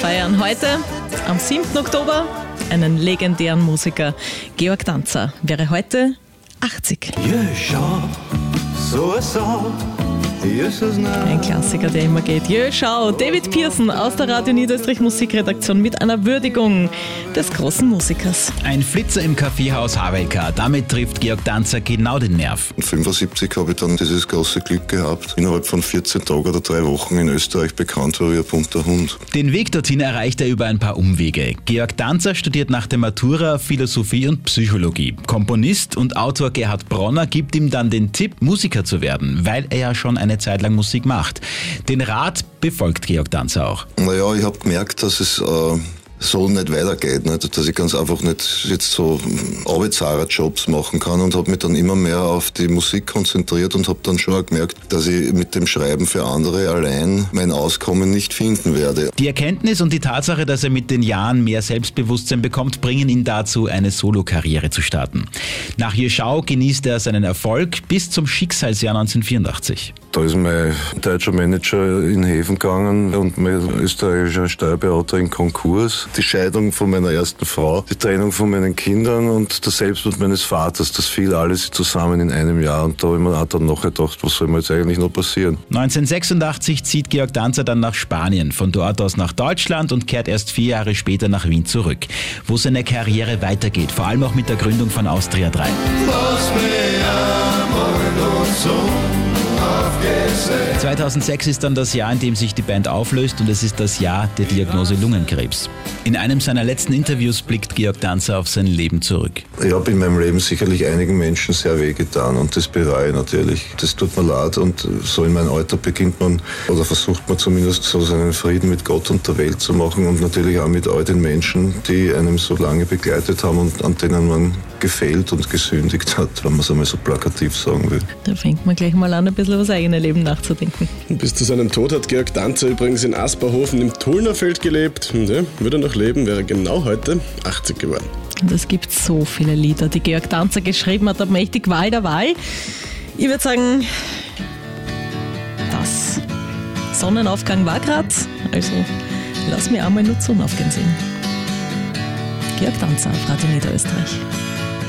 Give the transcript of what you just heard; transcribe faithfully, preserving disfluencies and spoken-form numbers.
feiern heute, am siebten Oktober, einen legendären Musiker. Georg Danzer wäre heute achtzig. Ein Klassiker, der immer geht. Jö, schau, David Pearson aus der Radio Niederösterreich Musikredaktion mit einer Würdigung des großen Musikers. Ein Flitzer im Kaffeehaus Havelka. Damit trifft Georg Danzer genau den Nerv. fünfundsiebzig habe ich dann dieses große Glück gehabt, innerhalb von vierzehn Tagen oder drei Wochen in Österreich bekannt war wie ein bunter Hund. Den Weg dorthin erreicht er über ein paar Umwege. Georg Danzer studiert nach der Matura Philosophie und Psychologie. Komponist und Autor Gerhard Bronner gibt ihm dann den Tipp, Musiker zu werden, weil er ja schon eine Zeit lang Musik macht. Den Rat befolgt Georg Danzer auch. Naja, ich habe gemerkt, dass es äh, so nicht weitergeht, nicht? Dass ich ganz einfach nicht jetzt so Arbeitsarer-Jobs machen kann und habe mich dann immer mehr auf die Musik konzentriert und habe dann schon auch gemerkt, dass ich mit dem Schreiben für andere allein mein Auskommen nicht finden werde. Die Erkenntnis und die Tatsache, dass er mit den Jahren mehr Selbstbewusstsein bekommt, bringen ihn dazu, eine Solokarriere zu starten. Nach Jeschau genießt er seinen Erfolg bis zum Schicksalsjahr neunzehnhundertvierundachtzig. Da ist mein deutscher Manager in Häfen gegangen und mein österreichischer Steuerberater in Konkurs. Die Scheidung von meiner ersten Frau, die Trennung von meinen Kindern und der Selbstmord meines Vaters, das fiel alles zusammen in einem Jahr. Und da habe ich mir auch dann noch gedacht, was soll mir jetzt eigentlich noch passieren? neunzehnhundertsechsundachtzig zieht Georg Danzer dann nach Spanien, von dort aus nach Deutschland und kehrt erst vier Jahre später nach Wien zurück, wo seine Karriere weitergeht, vor allem auch mit der Gründung von Austria drei. zweitausendsechs ist dann das Jahr, in dem sich die Band auflöst und es ist das Jahr der Diagnose Lungenkrebs. In einem seiner letzten Interviews blickt Georg Danzer auf sein Leben zurück. Ich habe in meinem Leben sicherlich einigen Menschen sehr wehgetan und das bereue ich natürlich. Das tut mir leid und so in meinem Alter beginnt man oder versucht man zumindest so seinen Frieden mit Gott und der Welt zu machen und natürlich auch mit all den Menschen, die einem so lange begleitet haben und an denen man gefehlt und gesündigt hat, wenn man es einmal so plakativ sagen will. Da fängt man gleich mal an, ein bisschen über das eigene Leben nachzudenken. Bis zu seinem Tod hat Georg Danzer übrigens in Asperhofen im Tullnerfeld gelebt. Und ja, würde er noch leben, wäre genau heute achtzig geworden. Und es gibt so viele Lieder, die Georg Danzer geschrieben hat, da mächtig Wahl der Wahl. Ich würde sagen, das Sonnenaufgang war gerade, also lass mir einmal nur Sonnenaufgehen sehen. Georg Danzer auf Radio Niederösterreich.